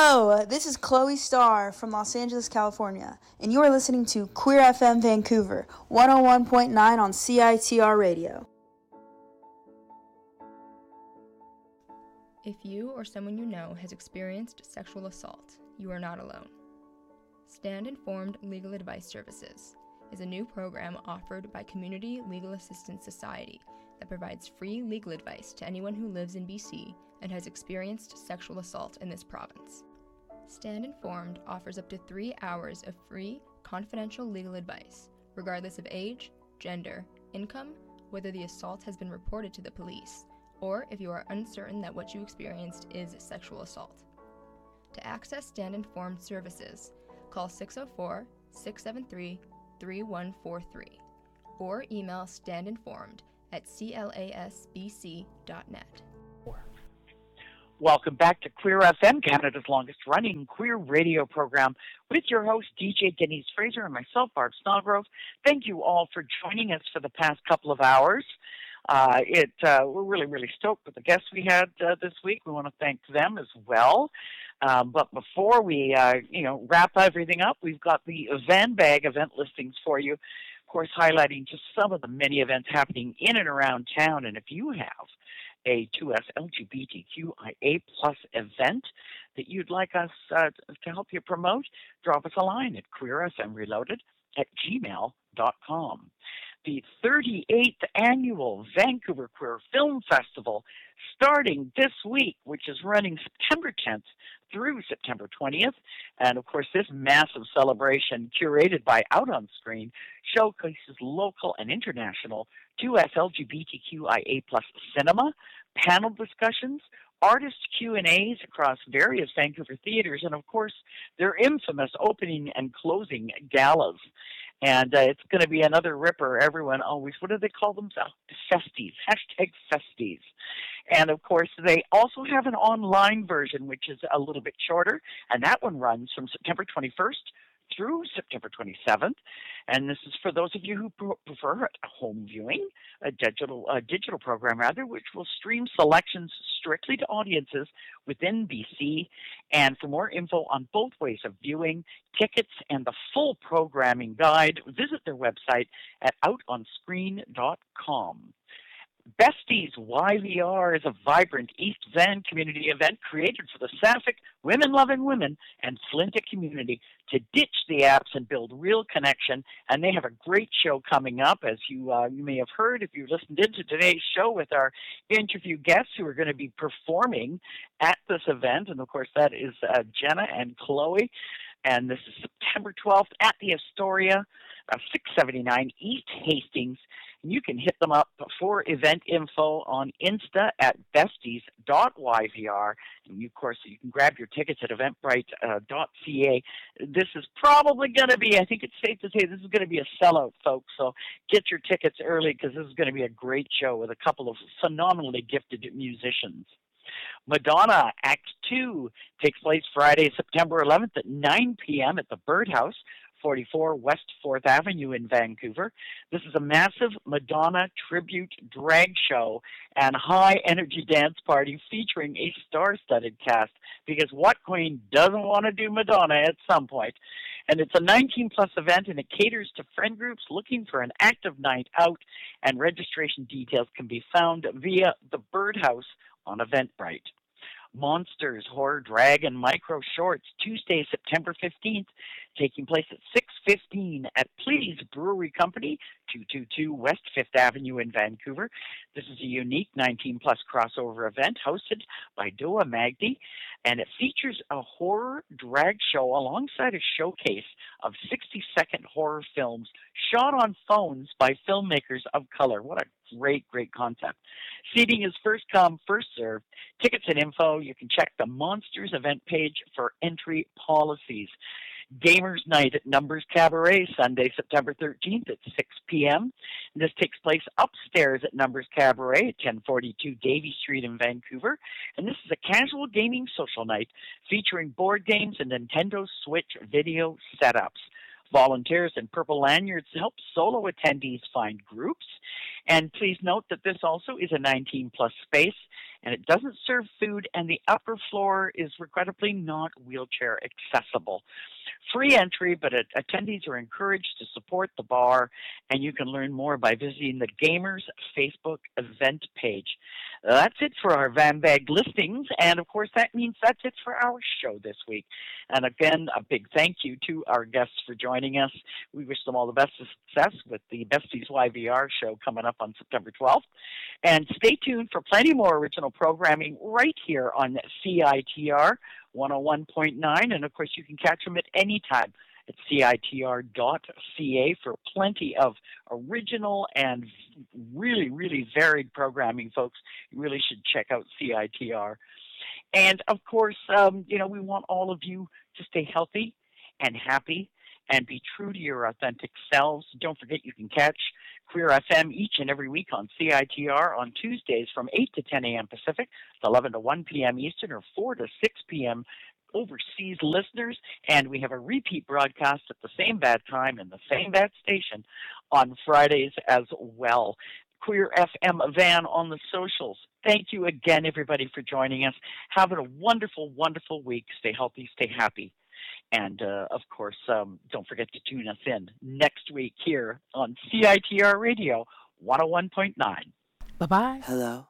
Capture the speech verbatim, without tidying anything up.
Hello, this is Chloe Starr from Los Angeles, California, and you are listening to Queer F M Vancouver, one oh one point nine on C I T R Radio. If you or someone you know has experienced sexual assault, you are not alone. Stand Informed Legal Advice Services is a new program offered by Community Legal Assistance Society that provides free legal advice to anyone who lives in B C and has experienced sexual assault in this province. Stand Informed offers up to three hours of free, confidential legal advice, regardless of age, gender, income, whether the assault has been reported to the police, or if you are uncertain that what you experienced is sexual assault. To access Stand Informed services, call six oh four, six seven three, three one four three or email standinformed at clasbc dot net. Welcome back to Queer F M, Canada's longest-running queer radio program, with your host, D J Denise Fraser, and myself, Barb Snodgrove. Thank you all for joining us for the past couple of hours. Uh, it uh, we're really, really stoked with the guests we had uh, this week. We want to thank them as well. Um, but before we, uh, you know, wrap everything up, we've got the Van Bag event listings for you. Of course, highlighting just some of the many events happening in and around town. And if you have a two S L G B T Q I A plus event that you'd like us uh, to help you promote, drop us a line at queerfmreloaded at gmail dot com. The thirty-eighth Annual Vancouver Queer Film Festival, starting this week, which is running September tenth through September twentieth. And, of course, this massive celebration, curated by Out on Screen, showcases local and international two S L G B T Q I A plus cinema, panel discussions, artist Q and A's across various Vancouver theaters, and, of course, their infamous opening and closing galas. And uh, it's going to be another ripper. Everyone always, what do they call themselves? Festies, hashtag festies. And, of course, they also have an online version, which is a little bit shorter, and that one runs from September twenty-first through September twenty-seventh. And this is for those of you who pr- prefer a home viewing, a digital a digital program, rather, which will stream selections strictly to audiences within B C. And for more info on both ways of viewing, tickets, and the full programming guide, visit their website at out on screen dot com. Besties Y V R is a vibrant East Van community event created for the Sapphic, women-loving women, and Flinta community to ditch the apps and build real connection. And they have a great show coming up, as you uh, you may have heard if you listened into today's show with our interview guests who are going to be performing at this event. And, of course, that is uh, Jenna and Chloe. And this is September twelfth at the Astoria, uh, six seventy-nine East Hastings. And you can hit them up for event info on Insta at besties dot y v r. And, you, of course, you can grab your tickets at eventbrite dot c a. This is probably going to be, I think it's safe to say, this is going to be a sellout, folks. So get your tickets early, because this is going to be a great show with a couple of phenomenally gifted musicians. Madonna Act two takes place Friday, September eleventh at nine p.m. at the Birdhouse, forty-four West fourth Avenue in Vancouver. This is a massive Madonna tribute drag show and high-energy dance party featuring a star-studded cast, because what queen doesn't want to do Madonna at some point? And it's a nineteen plus event, and it caters to friend groups looking for an active night out, and registration details can be found via the Birdhouse on Eventbrite. Monsters, Horror, Drag, and Micro Shorts, Tuesday, September fifteenth, taking place at six fifteen at Please Brewery Company, two twenty-two West fifth Avenue in Vancouver. This is a unique nineteen plus crossover event hosted by Doa Magdi, and it features a horror drag show alongside a showcase of sixty-second horror films shot on phones by filmmakers of color. What a great, great concept. Seating is first come, first served. Tickets and info, you can check the Monsters event page for entry policies. Gamers Night at Numbers Cabaret, Sunday, September thirteenth at six p.m. This takes place upstairs at Numbers Cabaret at ten forty-two Davie Street in Vancouver. And this is a casual gaming social night featuring board games and Nintendo Switch video setups. Volunteers in purple lanyards help solo attendees find groups. And please note that this also is a nineteen plus space, and it doesn't serve food, and the upper floor is regrettably not wheelchair accessible. Free entry, but attendees are encouraged to support the bar, and you can learn more by visiting the Gamers Facebook event page. That's it for our Van Bag listings, and of course that means that's it for our show this week. And again, a big thank you to our guests for joining us. We wish them all the best of success with the Besties Y V R show coming up on September twelfth. And stay tuned for plenty more original programming right here on C I T R one oh one point nine, and of course you can catch them at any time at C I T R dot C A for plenty of original and really, really varied programming, folks. You really should check out C I T R. And of course, um, you know, we want all of you to stay healthy and happy and be true to your authentic selves. Don't forget you can catch Queer F M each and every week on C I T R on Tuesdays from eight to ten a.m. Pacific, eleven to one p.m. Eastern, or four to six p.m. overseas listeners. And we have a repeat broadcast at the same bad time and the same bad station on Fridays as well. Queer F M Van on the socials. Thank you again, everybody, for joining us. Have a wonderful, wonderful week. Stay healthy, stay happy. And, uh, of course, um, don't forget to tune us in next week here on C I T R Radio one oh one point nine. Bye-bye. Hello.